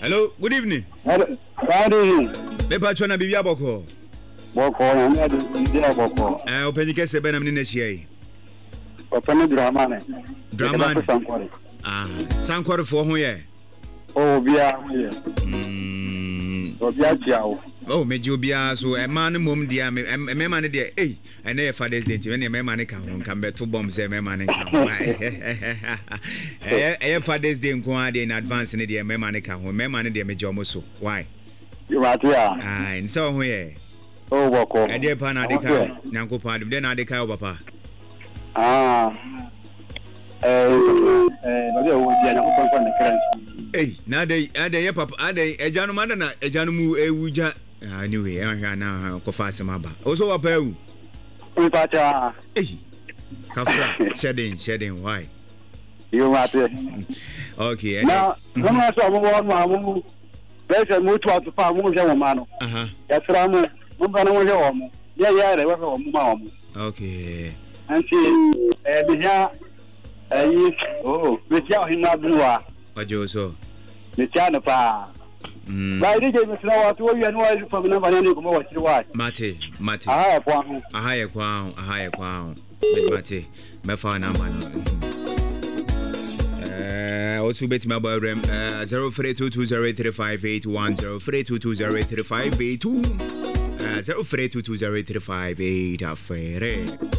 Hello, good evening. Good evening. Me patrona bibia boko. Boko na me adu bibia boko. Open ke se benam ni na hia. Open Dramane. Dramane. Sankore fo ho ye. Oh, bia ho ye. Obia tiawo. Oh, meji obia so e man mom dia me man dia eh ene e Father's Day when e man ka ho kan beto bomb say me man ka ho. Eh Father's Day nko ade in advance ne dia me man ka ho me man dia meji omoso. Why? You are there. Ah, nso ho ye. Oh, boko. E dia pa na de ka nyanko pa de na de ka o papa. Ah. No dia wo dia nyanko pa na currency. Eh, na de ye papa ade ejanu manda na ejanu mu ewuja. Anyway, na ko fa asema ba. Oso wa pa ewu. Mpacha. Eh. Kafra shedding why? You are there. Okay. Now, come on so mo there's a mutual to farm mo je wo ma no. Ya tra mo ba na mo je wo mo. Ya re wa wo mo ma wo mo. Okay. Anti bihia me tia hin na duwa. Wajo so. Me tia na pa. Ba ide je me sna wa to wi anu wa fa na ba ne ko mo wa chi wa. Mate. Aha ya kwa ho. Mate. Me fa na ma no. Also bet my boy rem 0322035810 03220358 0322035 afere